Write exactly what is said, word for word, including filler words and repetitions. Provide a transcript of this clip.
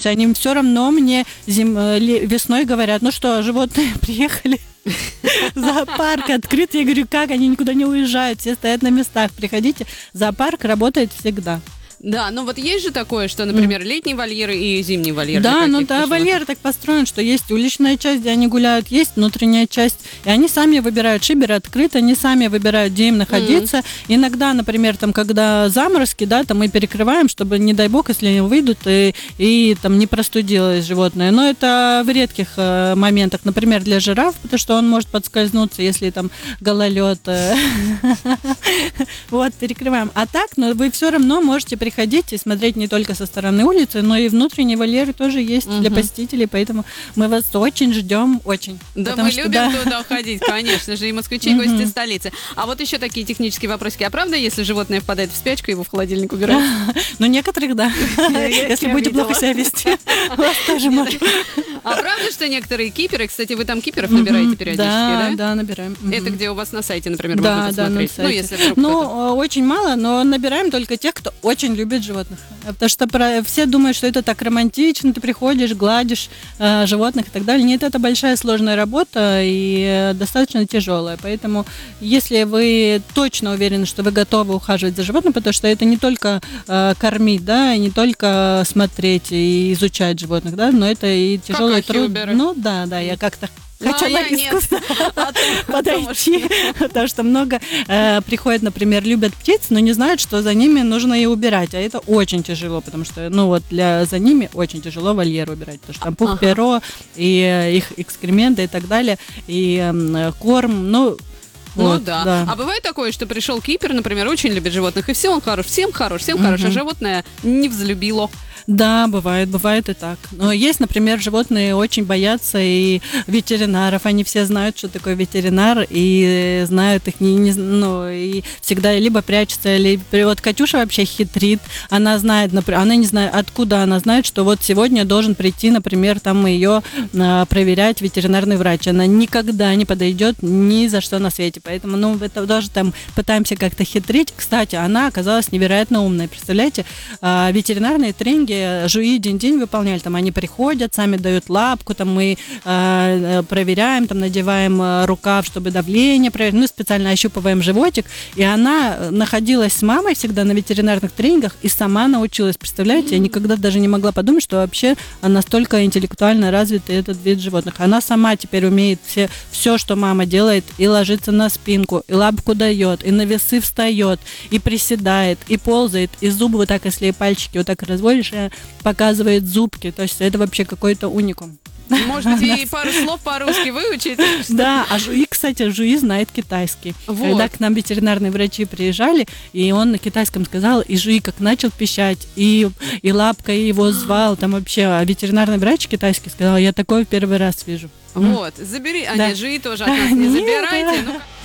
находятся, они все равно мне зим... весной говорят, ну что, животные приехали, зоопарк открыт. Я говорю, как, они никуда не уезжают, все стоят на местах, приходите. Зоопарк работает всегда. Да, но вот есть же такое, что, например, летний вольер и зимний вольер. Да, ну да, вольер так построен, что есть уличная часть, где они гуляют, есть внутренняя часть, и они сами выбирают, шибер открыт, они сами выбирают, где им находиться. Mm-hmm. Иногда, например, там, когда заморозки, да, там мы перекрываем, чтобы, не дай бог, если они выйдут и, и там не простудилось животное. Но это в редких э, моментах, например, для жираф, потому что он может подскользнуться, если там гололед. Вот, перекрываем. А так, но вы все равно можете приходить и смотреть не только со стороны улицы, но и внутренние вольеры тоже есть угу. для посетителей, поэтому мы вас очень ждем, очень. Да, мы что, любим да. туда ходить, конечно же, и москвичи, и гости столицы. А вот еще такие технические вопросики. А правда, если животное впадает в спячку, его в холодильник убирают? Ну, некоторых, да. Если будете плохо себя вести, вас тоже можно. А правда, что некоторые киперы, кстати, вы там киперов набираете периодически, да? Да, да, набираем. Это где у вас на сайте, например, можно посмотреть? Да, на сайте. Ну, очень мало, но набираем только тех, кто очень любит животных. Потому что про... все думают, что это так романтично, ты приходишь, гладишь э, животных и так далее. Нет, это большая сложная работа и э, достаточно тяжелая. Поэтому, если вы точно уверены, что вы готовы ухаживать за животным, потому что это не только э, кормить, да, и не только смотреть и изучать животных, да, но это и тяжелый труд. Ну да, да, я как-то хотела ну, искусственно подойти, потому что много э, приходят, например, любят птиц, но не знают, что за ними нужно и убирать, а это очень тяжело, потому что, ну вот, для, за ними очень тяжело вольер убирать, потому что там пух, ага. перо, и э, их экскременты и так далее, и э, корм, ну, Ну вот, да. да. А бывает такое, что пришел кипер, например, очень любит животных, и все, он хорош, всем хорош, всем хорош, а животное не взлюбило. Да, бывает, бывает и так. Но есть, например, животные очень боятся и ветеринаров. Они все знают, что такое ветеринар, и знают их, не, не, ну, и всегда либо прячутся, либо... Вот Катюша вообще хитрит. Она знает, например, она не знает, откуда она знает, что вот сегодня должен прийти, например, там ее а, проверять ветеринарный врач. Она никогда не подойдет ни за что на свете. Поэтому, ну, это тоже там пытаемся как-то хитрить. Кстати, она оказалась невероятно умной. Представляете, а, ветеринарные тренинги жуи день-день выполняли, там они приходят, сами дают лапку, там мы э, проверяем, там надеваем э, рукав, чтобы давление проверить, ну специально ощупываем животик, и она находилась с мамой всегда на ветеринарных тренингах и сама научилась, представляете, я никогда даже не могла подумать, что вообще настолько интеллектуально развитый этот вид животных. Она сама теперь умеет все, все, что мама делает, и ложится на спинку, и лапку дает, и на весы встает, и приседает, и ползает, и зубы вот так, если пальчики вот так разводишь, показывает зубки. То есть это вообще какой-то уникум. Может быть, и пару слов по-русски выучить? Да, а Жуи, кстати, Жуи знает китайский. Вот. Когда к нам ветеринарные врачи приезжали, и он на китайском сказал, и Жуи как начал пищать, и, и лапкой его звал, там вообще, а ветеринарный врач китайский сказал, я такой первый раз вижу. Вот, забери, а да. Нет, Жуи тоже от нас не забирайте.